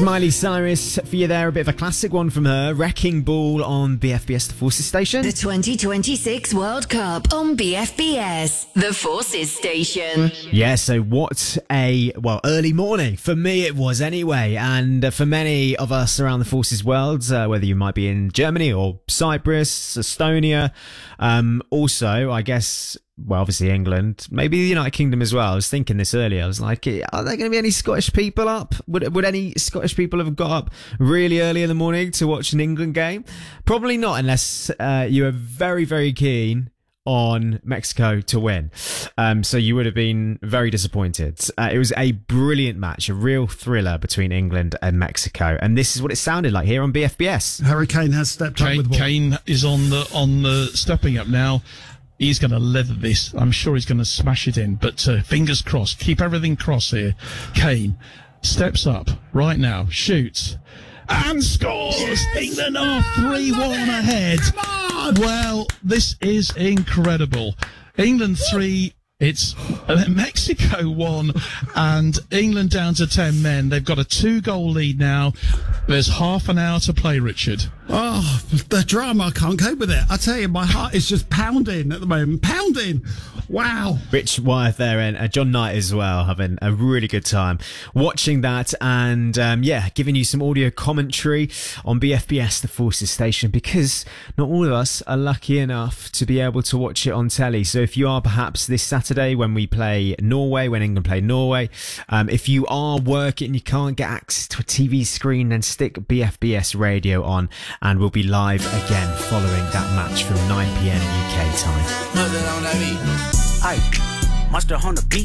Miley Cyrus for you there, a bit of a classic one from her, Wrecking Ball on BFBS The Forces station. The 2026 World Cup on BFBS, The Forces station. Yeah, so what a, early morning. For me it was anyway, and for many of us around the Forces world, whether you might be in Germany or Cyprus, Estonia, also, I guess, obviously England, maybe the United Kingdom as well. I was thinking this earlier. I was like, are there going to be any Scottish people up? Would any Scottish people have got up really early in the morning to watch an England game? Probably not, unless you were very, very keen on Mexico to win. So you would have been very disappointed. It was a brilliant match, a real thriller between England and Mexico. And this is what it sounded like here on BFBS. Harry Kane has stepped up with the ball. Kane is on the stepping up now. He's going to leather this. I'm sure he's going to smash it in. But fingers crossed. Keep everything crossed here. Kane steps up right now, shoots, and scores! Yes! England are 3-1 ahead. Come on! Well, this is incredible. England 3... It's Mexico 1 and England down to 10 men. They've got a 2-goal lead now. There's half an hour to play, Richard. Oh, the drama, I can't cope with it. I tell you, my heart is just pounding at the moment. Pounding. Wow. Rich Wyeth there and John Knight as well, having a really good time watching that and, giving you some audio commentary on BFBS, the Forces station, because not all of us are lucky enough to be able to watch it on telly. So if you are perhaps this Saturday when we play Norway, when England play Norway, if you are working and you can't get access to a TV screen, then stick BFBS radio on and we'll be live again following that match from 9 p.m. UK time. Aye, Monster on the beat.